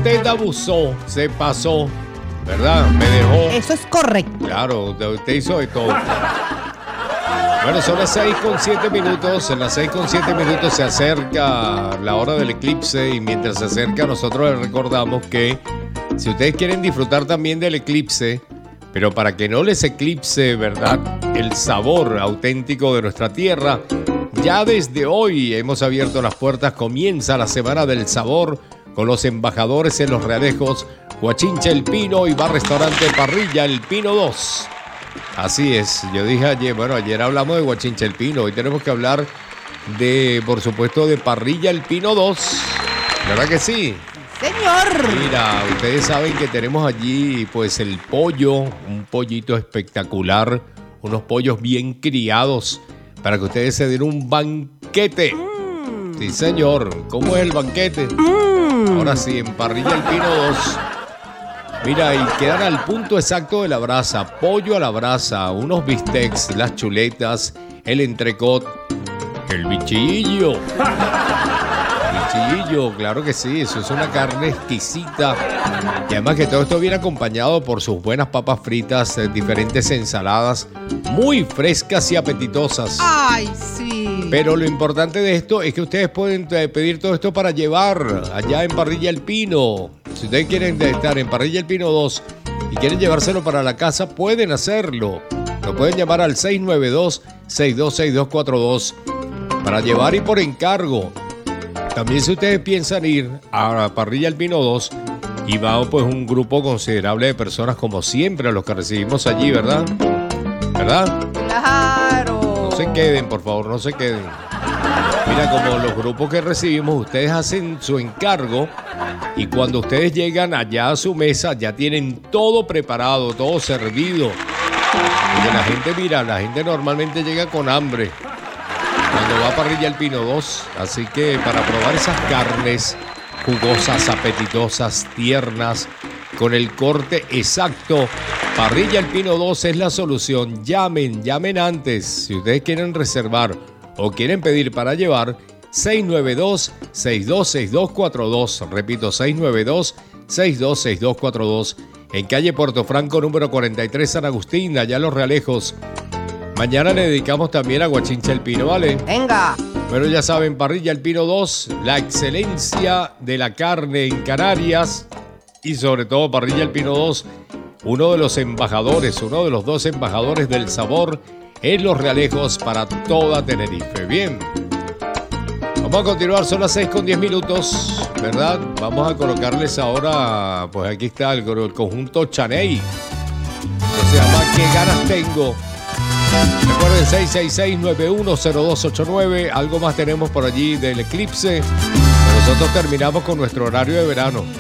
usted abusó, se pasó, ¿verdad? Me dejó. Eso es correcto. Claro, usted hizo de todo. Bueno, son las 6:07 minutos. En las 6:07 minutos se acerca la hora del eclipse y mientras se acerca nosotros les recordamos que si ustedes quieren disfrutar también del eclipse, pero para que no les eclipse, ¿verdad?, el sabor auténtico de nuestra tierra, ya desde hoy hemos abierto las puertas. Comienza la Semana del Sabor con los embajadores en Los Realejos, Guachincha El Pino y Bar Restaurante Parrilla El Pino 2. Así es, yo dije ayer hablamos de Guachincha El Pino, hoy tenemos que hablar de, por supuesto, de Parrilla El Pino 2, ¿verdad que sí? Señor. Mira, ustedes saben que tenemos allí pues el pollo, un pollito espectacular, unos pollos bien criados para que ustedes se den un banquete. Sí, señor, ¿cómo es el banquete? Ahora sí, en Parrilla El Pino 2. Mira, y quedan al punto exacto de la brasa, pollo a la brasa, unos bistecs, las chuletas, el entrecot, el bichillo. Bichillo, claro que sí, eso es una carne exquisita. Y además que todo esto viene acompañado por sus buenas papas fritas, diferentes ensaladas, muy frescas y apetitosas. Ay, sí. Pero lo importante de esto es que ustedes pueden pedir todo esto para llevar allá en Parrilla El Pino. Si ustedes quieren estar en Parrilla El Pino 2 y quieren llevárselo para la casa, pueden hacerlo. Lo pueden llamar al 692-626242 para llevar y por encargo. También si ustedes piensan ir a Parrilla El Pino 2 y va pues un grupo considerable de personas como siempre a los que recibimos allí, ¿verdad? ¿Verdad? Claro. No se queden, por favor, no se queden. Mira, como los grupos que recibimos, ustedes hacen su encargo y cuando ustedes llegan allá a su mesa ya tienen todo preparado, todo servido. Porque la gente normalmente llega con hambre cuando va a Parrilla El Pino 2, así que para probar esas carnes jugosas, apetitosas, tiernas, con el corte exacto, Parrilla El Pino 2 es la solución. Llamen antes, si ustedes quieren reservar o quieren pedir para llevar, 692-626242, repito, 692-626242, en calle Puerto Franco, número 43, San Agustín, allá en Los Realejos. Mañana le dedicamos también a Guachincha El Pino, ¿vale? Venga. Pero ya saben, Parrilla El Pino 2, la excelencia de la carne en Canarias y sobre todo Parrilla El Pino 2, uno de los dos embajadores del sabor en Los Realejos para toda Tenerife. Bien, vamos a continuar, son las 6:10, ¿verdad? Vamos a colocarles ahora, pues aquí está el conjunto Chaney, que se llama ¿Qué ganas tengo? Recuerden 666-910289. Algo más tenemos por allí del eclipse. Nosotros terminamos con nuestro horario de verano.